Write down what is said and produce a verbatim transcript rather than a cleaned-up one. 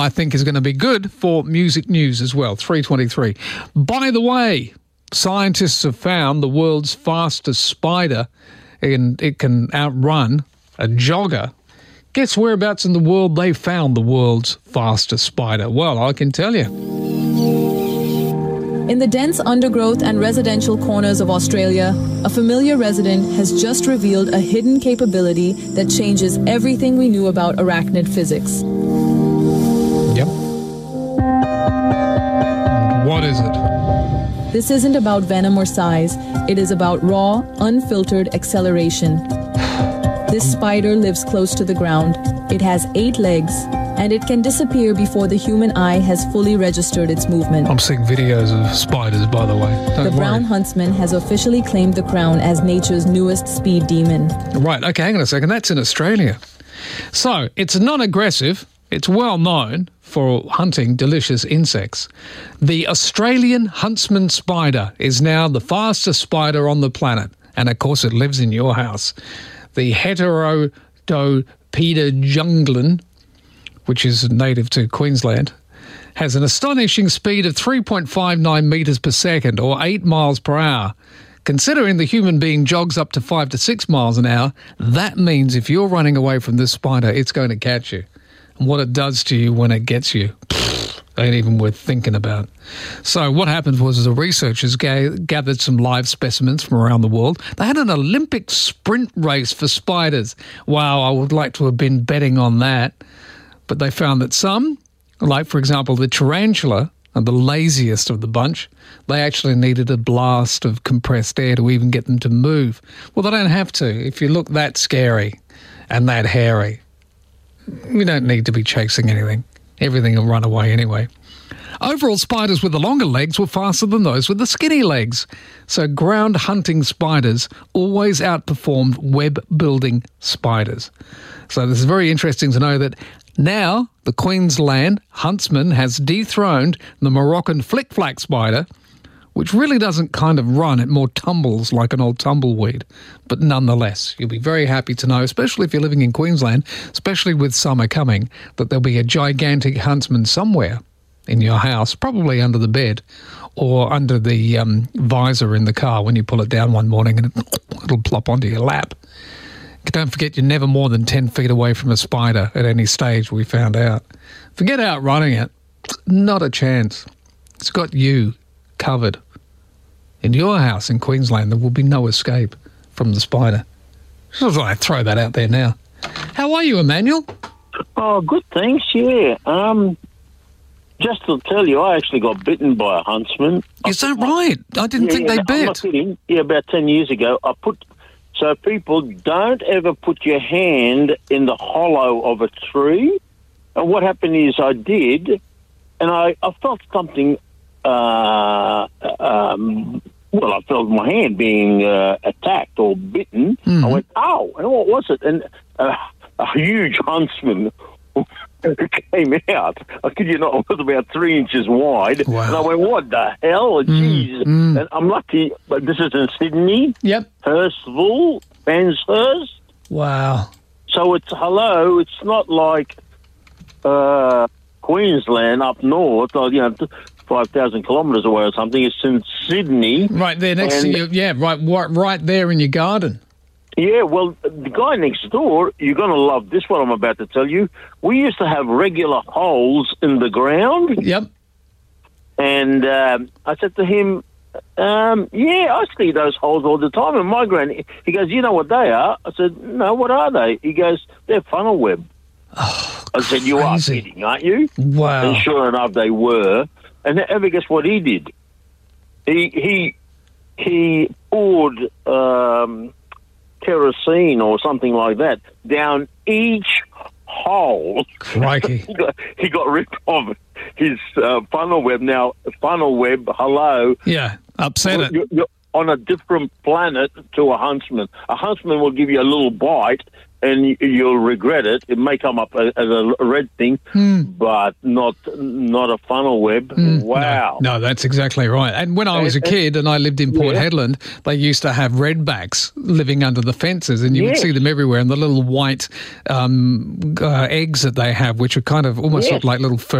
I think is going to be good for music news as well, three twenty-three. By the way, scientists have found the world's fastest spider, and it can outrun a jogger. Guess whereabouts in the world they found the world's fastest spider? Well, I can tell you. In the dense undergrowth and residential corners of Australia, a familiar resident has just revealed a hidden capability that changes everything we knew about arachnid physics. Yep. What is it? This isn't about venom or size. It is about raw, unfiltered acceleration. This spider lives close to the ground. It has eight legs, and it can disappear before the human eye has fully registered its movement. I'm seeing videos of spiders, by the way. Don't the worry. brown huntsman has officially claimed the crown as nature's newest speed demon. Right, okay, hang on a second. That's in Australia. So, it's non-aggressive. It's well known for hunting delicious insects. The Australian huntsman spider is now the fastest spider on the planet. And, of course, it lives in your house. The Heterodopeda junglan, which is native to Queensland, has an astonishing speed of three point five nine metres per second, or eight miles per hour. Considering the human being jogs up to five to six miles an hour, that means if you're running away from this spider, it's going to catch you. And what it does to you when it gets you, pfft, ain't even worth thinking about. So what happened was the researchers ga- gathered some live specimens from around the world. They had an Olympic sprint race for spiders. Wow, I would like to have been betting on that. But they found that some, like, for example, the tarantula, and the laziest of the bunch, they actually needed a blast of compressed air to even get them to move. Well, they don't have to. If you look that scary and that hairy, you don't need to be chasing anything. Everything will run away anyway. Overall, spiders with the longer legs were faster than those with the skinny legs. So ground hunting spiders always outperformed web-building spiders. So this is very interesting to know that now the Queensland huntsman has dethroned the Moroccan flick-flack spider, which really doesn't kind of run, it more tumbles like an old tumbleweed. But nonetheless, you'll be very happy to know, especially if you're living in Queensland, especially with summer coming, that there'll be a gigantic huntsman somewhere in your house, probably under the bed or under the um, visor in the car when you pull it down one morning and it'll plop onto your lap. Don't forget, you're never more than ten feet away from a spider at any stage, we found out. Forget outrunning it. Not a chance. It's got you covered. In your house in Queensland, there will be no escape from the spider. Just thought I'd throw that out there now. How are you, Emmanuel? Oh, good, thanks, yeah. Um, just to tell you, I actually got bitten by a huntsman. Is that right? I didn't yeah, think yeah, they I'm bit. not kidding. Yeah, about ten years ago, I put... So people, don't ever put your hand in the hollow of a tree. And what happened is I did, and I, I felt something, uh, um, well, I felt my hand being uh, attacked or bitten. Mm-hmm. I went, ow, and what was it? And uh, a huge huntsman came out. I kid you not, it was about three inches wide. Wow. And I went, what the hell? Jeez. Mm, mm. And I'm lucky, but this is in Sydney. Yep. Hurstville, Penshurst. Wow. So it's, hello, it's not like uh, Queensland up north, or, you know, five thousand kilometres away or something. It's in Sydney. Right there next and, to you. Yeah, right, right, right there in your garden. Yeah, well, the guy next door, you're going to love this, what I'm about to tell you. We used to have regular holes in the ground. Yep. And um, I said to him, um, yeah, I see those holes all the time. And my grand, he goes, you know what they are? I said, no, what are they? He goes, they're funnel web. Oh, I said, you are crazy. kidding, aren't you? Wow. And sure enough, they were. And ever guess what he did? He he he poured um, kerosene or something like that down each hole. Crikey. he, got, he got rid of his uh, funnel web. Now, funnel web, hello. Yeah, upset it. You're, you're on a different planet to a huntsman. A huntsman will give you a little bite, and y- you'll regret it. It may come up as, as a red thing, Mm. but not not a funnel web. Wow. No, no, that's exactly right. And when I was a And- kid and I lived in Port Yeah. Hedland, they used to have redbacks living under the fences, and you would Yes. see them everywhere, and the little white um, uh, eggs that they have, which are kind of almost Yes. look like little fur